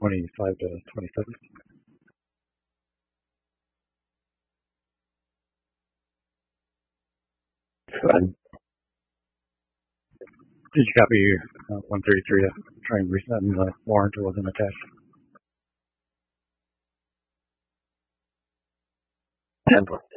25 to 27. Fine. Did you copy 133 to try and resend the warrant? It wasn't attached. 10-4.